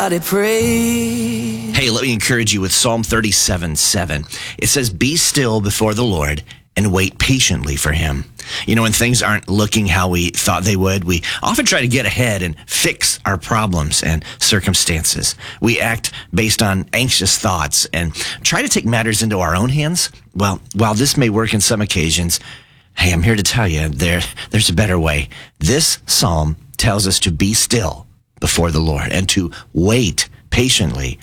Somebody pray. Hey, let me encourage you with Psalm 37:7. It says, "Be still before the Lord and wait patiently for him." You know, when things aren't looking how we thought they would, we often try to get ahead and fix our problems and circumstances. We act based on anxious thoughts and try to take matters into our own hands. Well, while this may work in some occasions, hey, I'm here to tell you there's a better way. This psalm tells us to be still before the Lord and to wait patiently